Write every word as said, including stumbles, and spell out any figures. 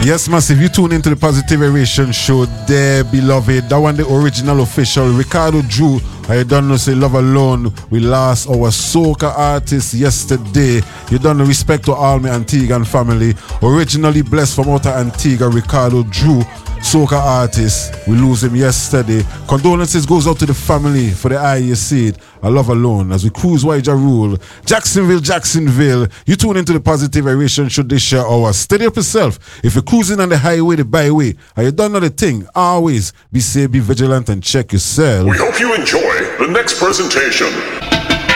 Yes, massive. You tune into the Positive Vibration show there, beloved. That one, the original official. Ricardo Drew. I don't know, say Love Alone. We lost our soca artist yesterday. You don't know, respect to all my Antigua family. Originally blessed from outer Antigua, Ricardo Drew, soca artist. We lose him yesterday. Condolences goes out to the family for the eye you see it. I Love Alone as we cruise Waija Rule. Jacksonville, Jacksonville. You tune into the Positive Vibration should this share hour. Steady up yourself. If you're cruising on the highway, the byway, and you don't know the thing, always be safe, be vigilant, and check yourself. We hope you enjoy the next presentation.